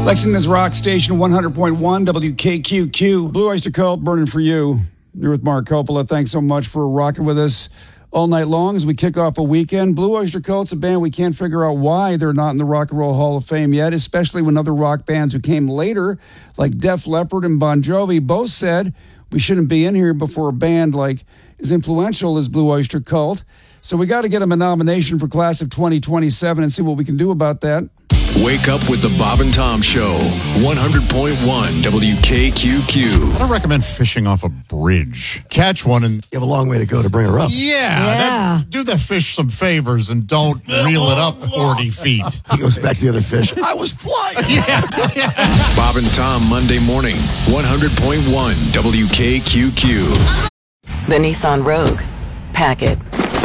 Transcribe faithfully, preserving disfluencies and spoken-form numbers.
Lexington's Rock Station one hundred point one W K Q Q. Blue Oyster Cult, burning for you. You're with Mark Coppola. Thanks so much for rocking with us all night long as we kick off a weekend. Blue Oyster Cult's a band we can't figure out why they're not in the Rock and Roll Hall of Fame yet, especially when other rock bands who came later, like Def Leppard and Bon Jovi, both said we shouldn't be in here before a band like as influential as Blue Oyster Cult. So we got to get them a nomination for class of twenty twenty-seven and see what we can do about that. Wake up with the Bob and Tom Show, one hundred point one W K Q Q. I don't recommend fishing off a bridge. Catch one and... You have a long way to go to bring her up. Yeah. Yeah. That, do the fish some favors and don't reel it up forty feet. He goes back to the other fish. I was flying. Yeah. yeah. Bob and Tom, Monday morning, one hundred point one W K Q Q. The Nissan Rogue. Pack it.